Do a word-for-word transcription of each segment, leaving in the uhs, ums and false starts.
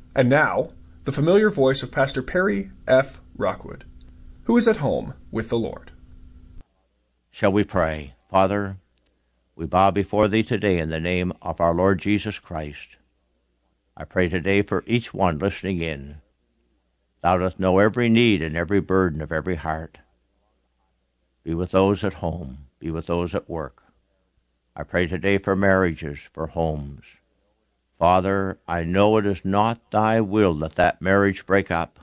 And now, the familiar voice of Pastor Perry F. Rockwood, who is at home with the Lord. Shall we pray? Father, we bow before Thee today in the name of our Lord Jesus Christ. I pray today for each one listening in. Thou dost know every need and every burden of every heart. Be with those at home. Be with those at work. I pray today for marriages, for homes. Father, I know it is not Thy will that that marriage break up.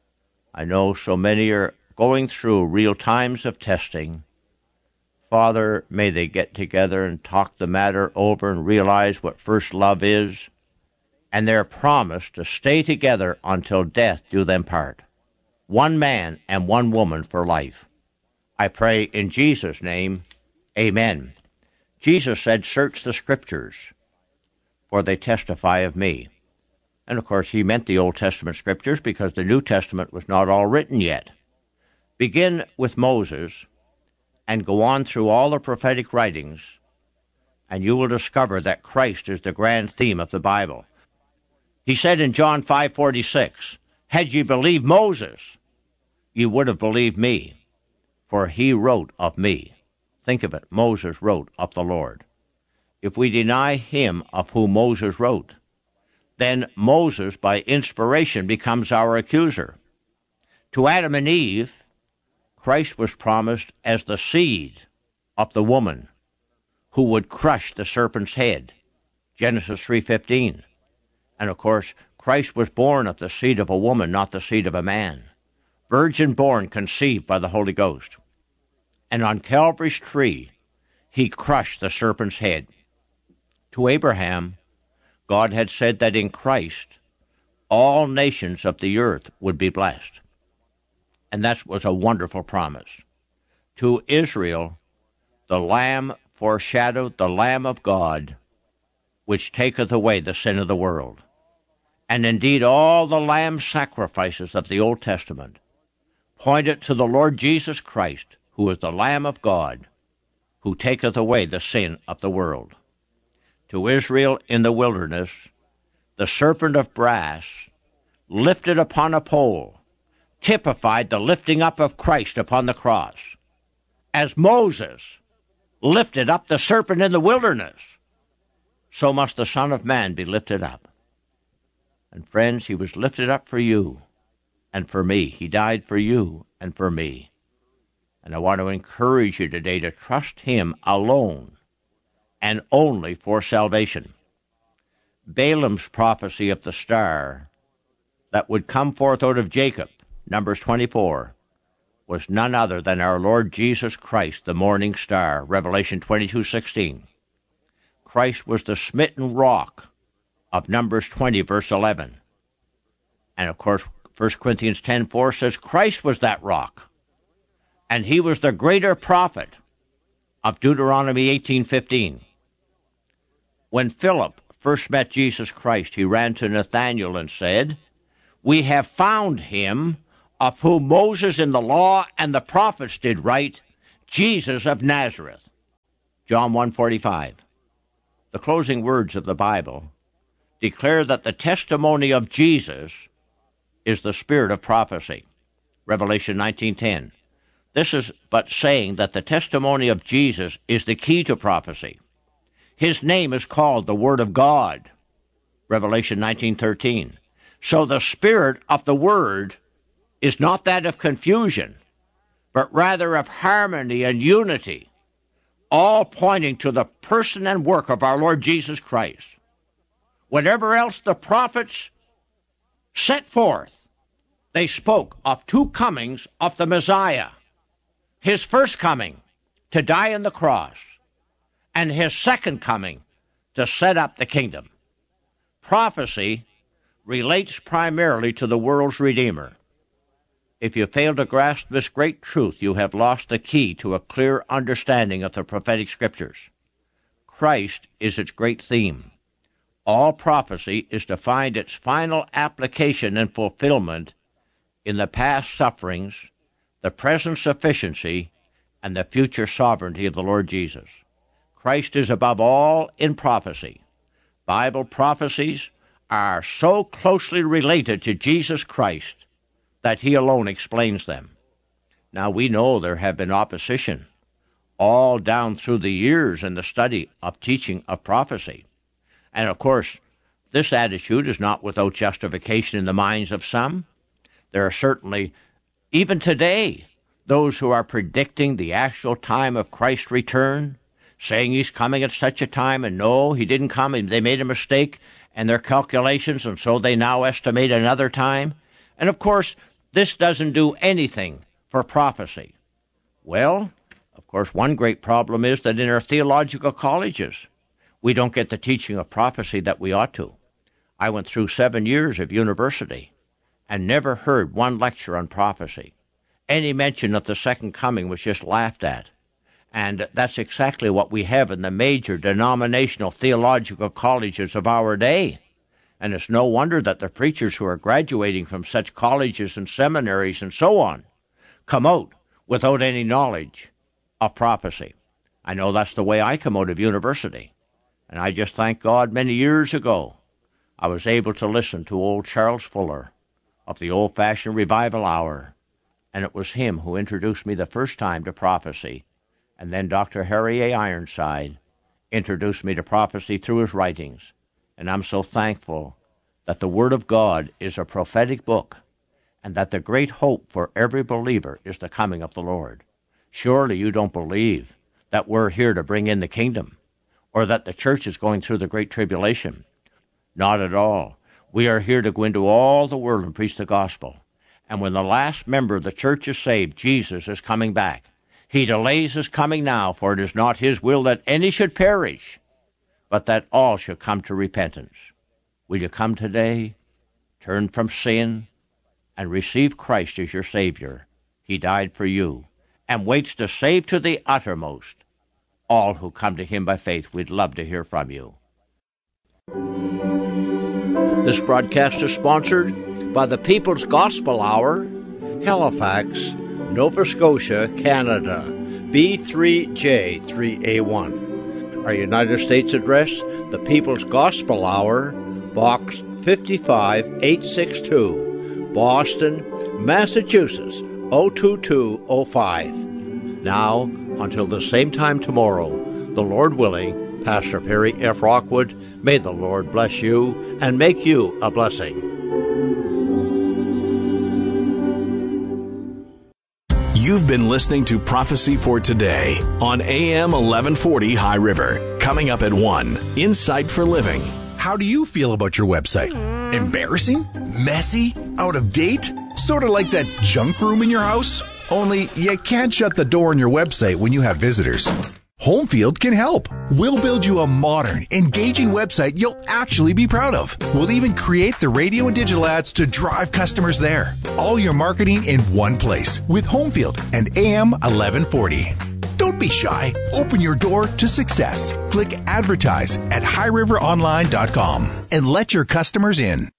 I know so many are going through real times of testing. Father, may they get together and talk the matter over and realize what first love is, and their promise to stay together until death do them part. One man and one woman for life. I pray in Jesus' name, amen. Jesus said, search the Scriptures, for they testify of me. And of course, he meant the Old Testament Scriptures because the New Testament was not all written yet. Begin with Moses and go on through all the prophetic writings, and you will discover that Christ is the grand theme of the Bible. He said in John five forty-six, had ye believed Moses, ye would have believed me, for he wrote of me. Think of it, Moses wrote of the Lord. If we deny him of whom Moses wrote, then Moses, by inspiration, becomes our accuser. To Adam and Eve, Christ was promised as the seed of the woman who would crush the serpent's head, Genesis three fifteen. And of course, Christ was born of the seed of a woman, not the seed of a man. Virgin born, conceived by the Holy Ghost. And on Calvary's tree, he crushed the serpent's head. To Abraham, God had said that in Christ, all nations of the earth would be blessed. And that was a wonderful promise. To Israel, the Lamb foreshadowed the Lamb of God, which taketh away the sin of the world. And indeed all the lamb sacrifices of the Old Testament pointed to the Lord Jesus Christ, who is the Lamb of God, who taketh away the sin of the world. To Israel in the wilderness, the serpent of brass, lifted upon a pole, typified the lifting up of Christ upon the cross. As Moses lifted up the serpent in the wilderness, so must the Son of Man be lifted up. And friends, he was lifted up for you and for me. He died for you and for me. And I want to encourage you today to trust him alone and only for salvation. Balaam's prophecy of the star that would come forth out of Jacob, Numbers twenty-four, was none other than our Lord Jesus Christ, the morning star, Revelation twenty-two sixteen. Christ was the smitten rock of Numbers twenty, verse eleven. And of course, First Corinthians ten four says Christ was that rock, and he was the greater prophet of Deuteronomy eighteen fifteen. When Philip first met Jesus Christ, he ran to Nathanael and said, we have found him of whom Moses in the law and the prophets did write, Jesus of Nazareth. John one forty-five. The closing words of the Bible declare that the testimony of Jesus is the spirit of prophecy. Revelation nineteen ten. This is but saying that the testimony of Jesus is the key to prophecy. His name is called the Word of God. Revelation nineteen thirteen. So the spirit of the Word is not that of confusion, but rather of harmony and unity, all pointing to the person and work of our Lord Jesus Christ. Whatever else the prophets set forth, they spoke of two comings of the Messiah. His first coming to die on the cross, and his second coming to set up the kingdom. Prophecy relates primarily to the world's Redeemer. If you fail to grasp this great truth, you have lost the key to a clear understanding of the prophetic scriptures. Christ is its great theme. All prophecy is to find its final application and fulfillment in the past sufferings, the present sufficiency, and the future sovereignty of the Lord Jesus. Christ is above all in prophecy. Bible prophecies are so closely related to Jesus Christ that he alone explains them. Now, we know there have been opposition all down through the years in the study of teaching of prophecy. And, of course, this attitude is not without justification in the minds of some. There are certainly, even today, those who are predicting the actual time of Christ's return, saying he's coming at such a time, and no, he didn't come, they made a mistake in their calculations, and so they now estimate another time. And, of course, this doesn't do anything for prophecy. Well, of course, one great problem is that in our theological colleges, we don't get the teaching of prophecy that we ought to. I went through seven years of university and never heard one lecture on prophecy. Any mention of the second coming was just laughed at. And that's exactly what we have in the major denominational theological colleges of our day. And it's no wonder that the preachers who are graduating from such colleges and seminaries and so on come out without any knowledge of prophecy. I know that's the way I come out of university. And I just thank God many years ago I was able to listen to old Charles Fuller of the old-fashioned revival hour. And it was him who introduced me the first time to prophecy. And then Doctor Harry A. Ironside introduced me to prophecy through his writings. And I'm so thankful that the Word of God is a prophetic book, and that the great hope for every believer is the coming of the Lord. Surely you don't believe that we're here to bring in the kingdom, or that the church is going through the great tribulation. Not at all. We are here to go into all the world and preach the gospel. And when the last member of the church is saved, Jesus is coming back. He delays his coming now, for it is not his will that any should perish, but that all should come to repentance. Will you come today, turn from sin, and receive Christ as your Savior? He died for you, and waits to save to the uttermost all who come to him by faith. We'd love to hear from you. This broadcast is sponsored by the People's Gospel Hour, Halifax, Nova Scotia, Canada, B three J three A one. Our United States address, the People's Gospel Hour, Box fifty-five eight sixty-two, Boston, Massachusetts, oh two two oh five. Now, until the same time tomorrow, the Lord willing, Pastor Perry F. Rockwood, may the Lord bless you and make you a blessing. You've been listening to Prophecy for Today on A M eleven forty High River. Coming up at one, Insight for Living. How do you feel about your website? Embarrassing? Messy? Out of date? Sort of like that junk room in your house? Only you can't shut the door on your website when you have visitors. Homefield can help. We'll build you a modern, engaging website you'll actually be proud of. We'll even create the radio and digital ads to drive customers there. All your marketing in one place with Homefield and A M eleven forty. Don't be shy. Open your door to success. Click advertise at high river online dot com and let your customers in.